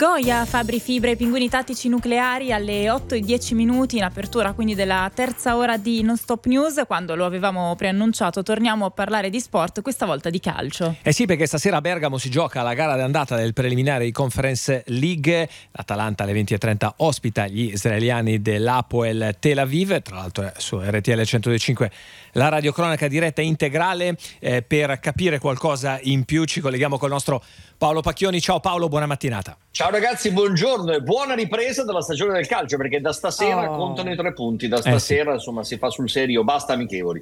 Goya, Fabri Fibra e Pinguini Tattici Nucleari alle 8:10 in apertura quindi della terza ora di Non Stop News. Quando lo avevamo preannunciato torniamo a parlare di sport, questa volta di calcio. Sì, perché stasera a Bergamo si gioca la gara d'andata del preliminare di Conference League. L'Atalanta alle 20:30 ospita gli israeliani dell'Hapoel Tel Aviv, tra l'altro su RTL 102.5 la radiocronaca diretta integrale. Per capire qualcosa in più ci colleghiamo col nostro Paolo Pacchioni. Ciao Paolo, buona mattinata. Ciao ragazzi, buongiorno e buona ripresa della stagione del calcio, perché da stasera contano i 3 punti, da stasera sì. Insomma si fa sul serio, basta amichevoli.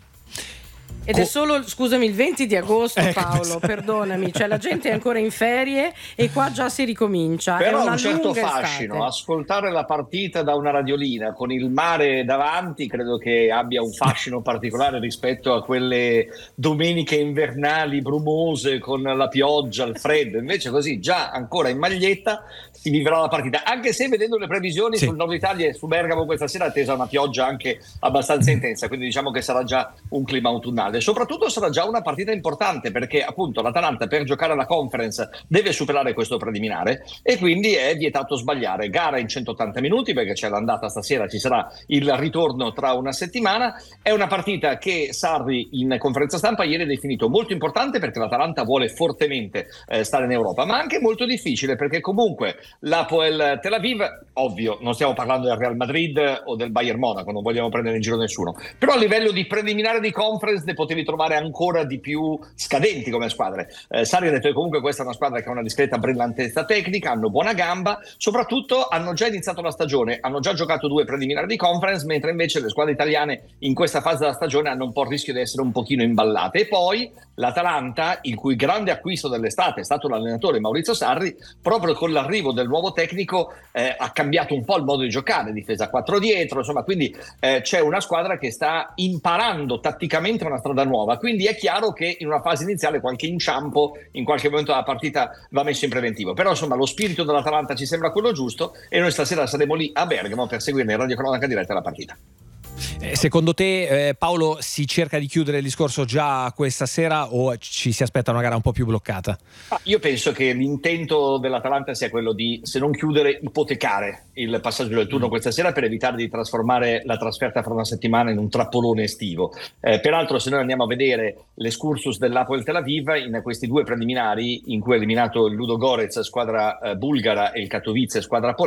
Ed è solo, scusami, il 20 di agosto, Paolo, perdonami, cioè la gente è ancora in ferie e qua già si ricomincia. Però ha un certo fascino, ascoltare la partita da una radiolina con il mare davanti credo che abbia un fascino particolare rispetto a quelle domeniche invernali brumose con la pioggia, il freddo. Invece così, già ancora in maglietta, si vivrà la partita, anche se vedendo le previsioni sul Nord Italia e su Bergamo questa sera è attesa una pioggia anche abbastanza intensa, quindi diciamo che sarà già un clima autunnale. Soprattutto sarà già una partita importante, perché appunto l'Atalanta per giocare la Conference deve superare questo preliminare e quindi è vietato sbagliare. Gara in 180 minuti perché c'è l'andata stasera, ci sarà il ritorno tra una settimana. È una partita che Sarri in conferenza stampa ieri ha definito molto importante perché l'Atalanta vuole fortemente stare in Europa, ma anche molto difficile perché comunque l'Hapoel Tel Aviv, ovvio, non stiamo parlando del Real Madrid o del Bayern Monaco, non vogliamo prendere in giro nessuno, però a livello di preliminare di Conference ne potevi trovare ancora di più scadenti come squadre. Sarri ha detto che comunque questa è una squadra che ha una discreta brillantezza tecnica, hanno buona gamba, soprattutto hanno già iniziato la stagione, hanno già giocato 2 preliminari di Conference, mentre invece le squadre italiane in questa fase della stagione hanno un po' il rischio di essere un pochino imballate. E poi l'Atalanta, il cui grande acquisto dell'estate è stato l'allenatore Maurizio Sarri, proprio con l'arrivo del nuovo tecnico ha cambiato un po' il modo di giocare, difesa 4 dietro, insomma, quindi c'è una squadra che sta imparando tatticamente una strada nuova, quindi è chiaro che in una fase iniziale qualche inciampo in qualche momento della partita va messo in preventivo, però insomma lo spirito dell'Atalanta ci sembra quello giusto e noi stasera saremo lì a Bergamo per seguire in radiocronaca diretta la partita. Secondo te Paolo si cerca di chiudere il discorso già questa sera o ci si aspetta una gara un po' più bloccata? Io penso che l'intento dell'Atalanta sia quello di, se non chiudere, ipotecare il passaggio del turno questa sera per evitare di trasformare la trasferta fra una settimana in un trappolone estivo. Peraltro se noi andiamo a vedere l'escursus dell'Hapoel Tel Aviv in questi 2 preliminari in cui ha eliminato il Ludogorets, squadra bulgara, e il Katowice, squadra polacca,